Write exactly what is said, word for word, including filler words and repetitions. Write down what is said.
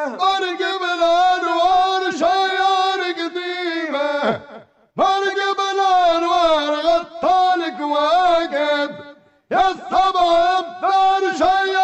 مرقب الانوار شيار قديمه، مرقب الانوار غطى الكواكب، يا الصبا ابدار شيار